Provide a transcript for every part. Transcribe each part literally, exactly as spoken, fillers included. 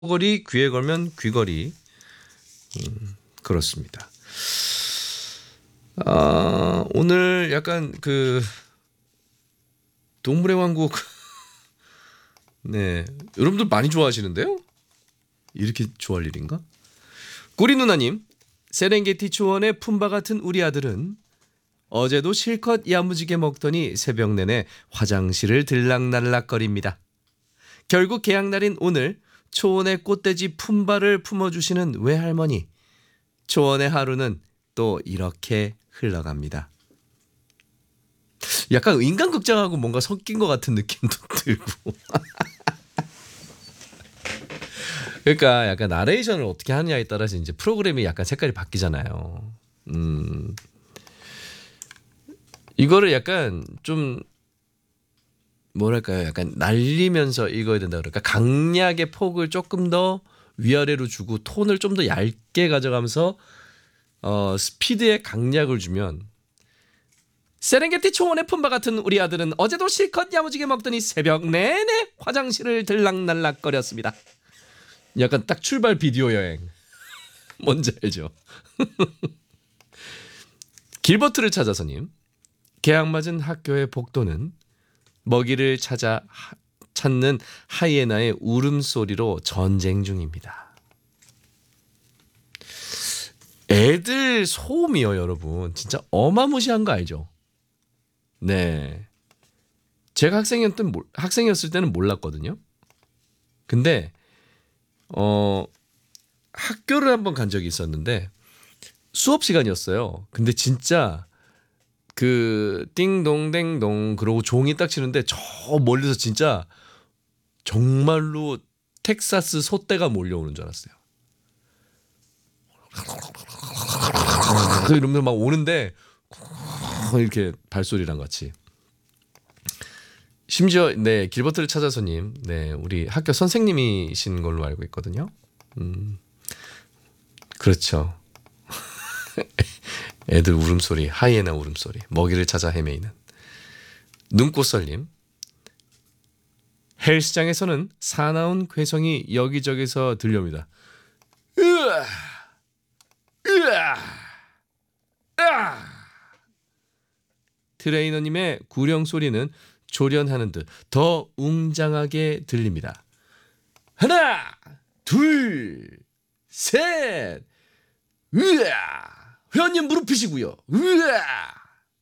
귀걸이 귀에 걸면 귀걸이. 음, 그렇습니다. 아, 오늘 약간 그 동물의 왕국 네, 여러분들 많이 좋아하시는데요? 이렇게 좋아할 일인가? 꾸리 누나님, 세렝게티 초원의 품바 같은 우리 아들은 어제도 실컷 야무지게 먹더니 새벽 내내 화장실을 들락날락거립니다. 결국 개학날인 오늘 초원의 꽃돼지 품바를 품어주시는 외할머니. 초원의 하루는 또 이렇게 흘러갑니다. 약간 인간극장하고 뭔가 섞인 것 같은 느낌도 들고. 그러니까 약간 나레이션을 어떻게 하느냐에 따라서 이제 프로그램이 약간 색깔이 바뀌잖아요. 음. 이거를 약간 좀 뭐랄까요? 약간 날리면서 읽어야 된다 그럴까? 강약의 폭을 조금 더 위아래로 주고 톤을 좀 더 얇게 가져가면서 어, 스피드에 강약을 주면 세렝게티 초원의 품바 같은 우리 아들은 어제도 실컷 야무지게 먹더니 새벽 내내 화장실을 들락날락거렸습니다. 약간 딱 출발 비디오 여행. 뭔지 알죠? 길버트를 찾아서님. 개학 맞은 학교의 복도는 먹이를 찾아 하, 찾는 하이에나의 울음소리로 전쟁 중입니다. 애들 소음이요, 여러분. 진짜 어마무시한 거 알죠? 네. 제가 학생이었을 때는, 학생이었을 때는 몰랐거든요. 근데 어 학교를 한번 간 적이 있었는데 수업 시간이었어요. 근데 진짜 그 띵동댕동 그러고 종이 딱 치는데 저 멀리서 진짜 정말로 텍사스 소떼가 몰려오는 줄 알았어요. 이러면서 막 오는데 이렇게 발소리랑 같이. 심지어 네 길버트를 찾아서님, 네 우리 학교 선생님이신 걸로 알고 있거든요. 음, 그렇죠. 애들 울음소리, 하이에나 울음소리, 먹이를 찾아 헤매이는 눈꽃설님. 헬스장에서는 사나운 괴성이 여기저기서 들려옵니다. 으아, 으아, 으아. 트레이너님의 구령 소리는 조련하는 듯 더 웅장하게 들립니다. 하나, 둘, 셋, 으아. 회원님 무릎 펴시고요. 으아.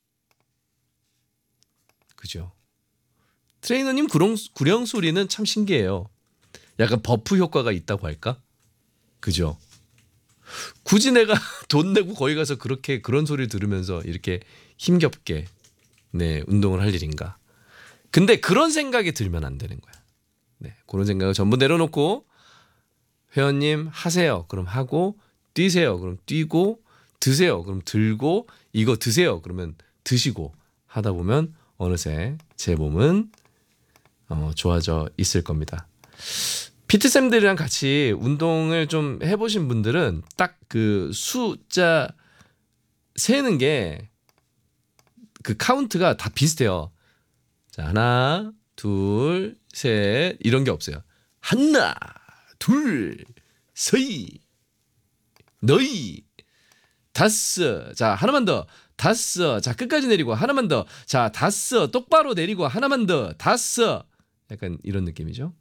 그죠? 트레이너님 구령, 구령 소리는 참 신기해요. 약간 버프 효과가 있다고 할까? 그죠? 굳이 내가 돈 내고 거기 가서 그렇게 그런 소리를 들으면서 이렇게 힘겹게 네 운동을 할 일인가? 근데 그런 생각이 들면 안 되는 거야. 네, 그런 생각을 전부 내려놓고 회원님 하세요. 그럼 하고 뛰세요. 그럼 뛰고 드세요. 그럼 들고 이거 드세요. 그러면 드시고 하다 보면 어느새 제 몸은 어, 좋아져 있을 겁니다. 피트쌤들이랑 같이 운동을 좀 해보신 분들은 딱 그 숫자 세는 게 그 카운트가 다 비슷해요. 자, 하나, 둘, 셋 이런 게 없어요. 하나, 둘, 셋, 너희, 다섯. 자, 하나만 더. 다섯. 자, 끝까지 내리고 하나만 더. 자, 다섯. 똑바로 내리고 하나만 더. 다섯. 약간 이런 느낌이죠.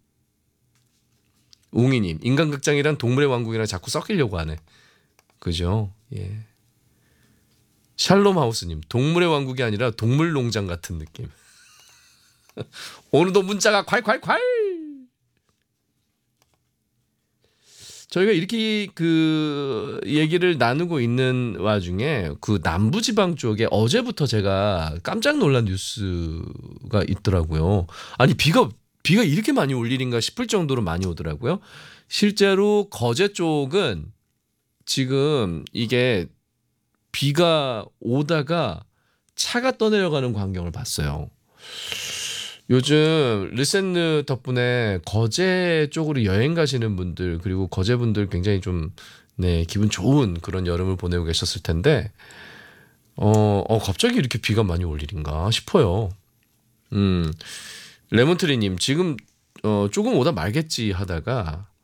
웅이님, 인간극장이랑 동물의 왕국이랑 자꾸 섞이려고 하네. 그죠? 예. 샬롬하우스님, 동물의 왕국이 아니라 동물농장 같은 느낌. 오늘도 문자가 콸콸콸. 저희가 이렇게 그 얘기를 나누고 있는 와중에 그 남부지방 쪽에 어제부터 제가 깜짝 놀란 뉴스가 있더라고요. 아니 비가 비가 이렇게 많이 올 일인가 싶을 정도로 많이 오더라고요. 실제로 거제 쪽은 지금 이게 비가 오다가 차가 떠내려가는 광경을 봤어요. 요즘 르센느 덕분에 거제 쪽으로 여행 가시는 분들 그리고 거제 분들 굉장히 좀 네, 기분 좋은 그런 여름을 보내고 계셨을 텐데 어, 어 갑자기 이렇게 비가 많이 올 일인가 싶어요. 음, 레몬트리님 지금 어, 조금 오다 말겠지 하다가